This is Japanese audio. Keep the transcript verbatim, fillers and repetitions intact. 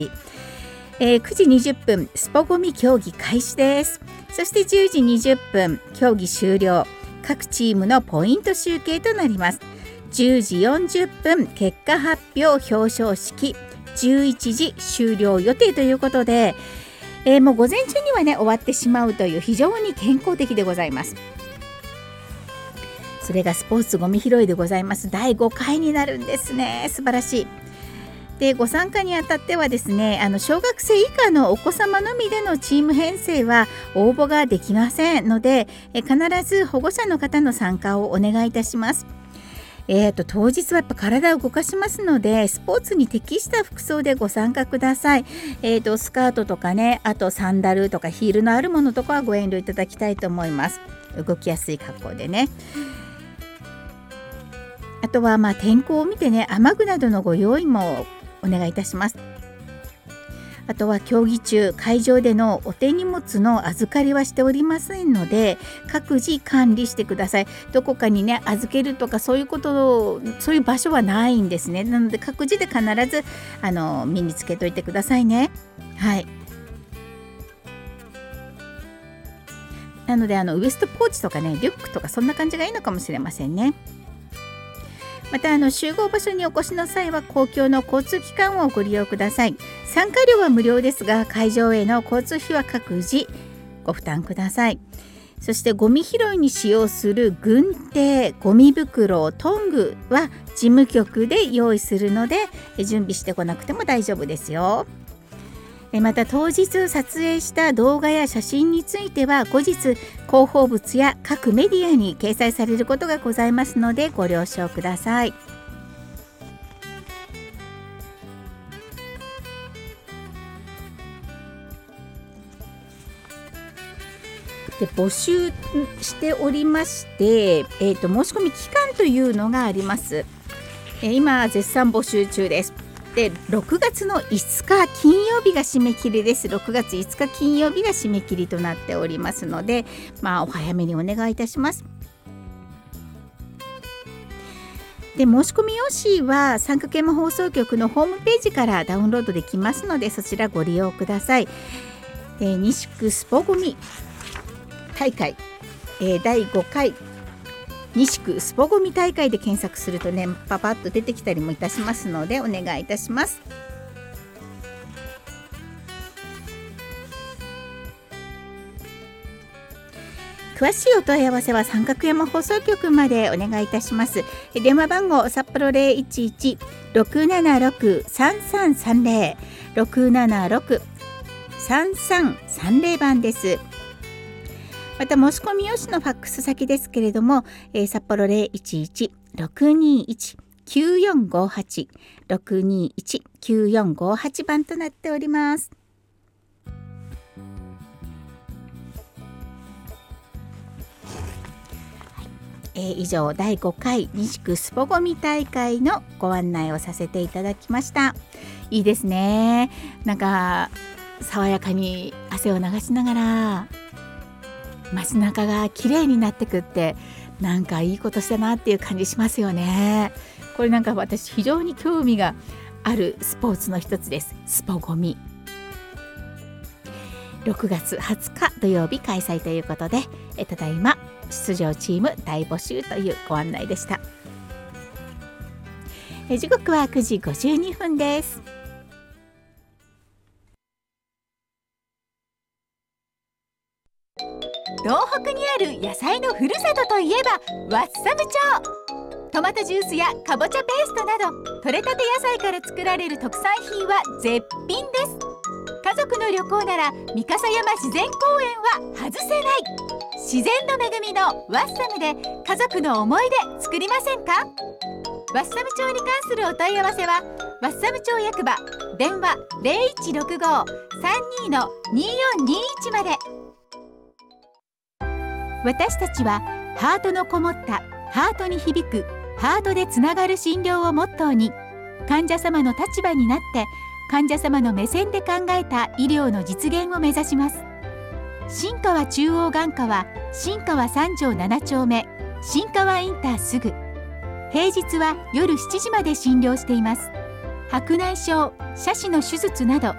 えー、くじにじゅっぷんスポゴミ競技開始です。そしてじゅうじにじゅっぷん競技終了、各チームのポイント集計となります。じゅうじよんじゅっぷん結果発表表彰式、じゅういちじ終了予定ということで、えー、もう午前中にはね終わってしまうという非常に健康的でございます。それがスポーツゴミ拾いでございます。だいごかいになるんですね。素晴らしい。で、ご参加にあたってはですね、あの小学生以下のお子様のみでのチーム編成は応募ができませんので、え必ず保護者の方の参加をお願いいたします。えーと、当日はやっぱ体を動かしますので、スポーツに適した服装でご参加ください。えーと、スカートとかね、あとサンダルとかヒールのあるものとかはご遠慮いただきたいと思います。動きやすい格好でね。あとはまあ天候を見てね、雨具などのご用意もお願いいたします。あとは競技中、会場でのお手荷物の預かりはしておりませんので、各自管理してください。どこかにね預けるとかそういうことそういう場所はないんですね。なので各自で必ずあの身につけといてくださいね。はい。なのであのウエストポーチとかね、リュックとかそんな感じがいいのかもしれませんね。またあの集合場所にお越しの際は公共の交通機関をご利用ください。参加料は無料ですが、会場への交通費は各自ご負担ください。そしてゴミ拾いに使用する軍手、ゴミ袋、トングは事務局で用意するので準備してこなくても大丈夫ですよ。また当日撮影した動画や写真については後日広報物や各メディアに掲載されることがございますのでご了承ください。で、募集しておりまして、えーと、申し込み期間というのがあります。えー、今絶賛募集中です。で、ろくがつのいつか金曜日が締め切りです。ろくがついつか金曜日が締め切りとなっておりますので、まあお早めにお願いいたします。で、申し込み用紙は三角山放送局のホームページからダウンロードできますので、そちらご利用ください。えー、西区スポゴミ大会、えー、だいごかい西区スポゴミ大会で検索するとね、パパッと出てきたりもいたしますのでお願いいたします。詳しいお問い合わせは三角山放送局までお願いいたします。電話番号札幌 ゼロいちいち ろくななろく さんさんさんゼロ ろくななろく さんさんさんゼロ番です。また申し込み用紙のファックス先ですけれども、えー、札幌 ゼロいちいち ろくにいち きゅうよんごはち ろくにいち きゅうよんごはち番となっております。えー、以上だいごかい西区スポゴミ大会のご案内をさせていただきました。いいですね。なんか爽やかに汗を流しながら街中が綺麗になってくって、なんかいいことしたなっていう感じしますよね。これなんか私非常に興味があるスポーツの一つです。スポゴミ。ろくがつはつか土曜日開催ということで、えただいま出場チーム大募集というご案内でした。え時刻はくじごじゅうにふんです。 東北にある野菜のふるさとといえばワッサム町。トマトジュースやかぼちゃペーストなど採れたて野菜から作られる特産品は絶品です。家族の旅行なら三笠山自然公園は外せない。自然の恵みのワッサムで家族の思い出作りませんか。ワッサム町に関するお問い合わせはワッサム町役場電話 ゼロいちろくご さんに によんにいち まで。私たちはハートのこもったハートに響くハートでつながる診療をモットーに、患者様の立場になって患者様の目線で考えた医療の実現を目指します。新川中央眼科は新川三条なな丁目新川インターすぐ、平日は夜しちじまで診療しています。 白内障、斜視の手術など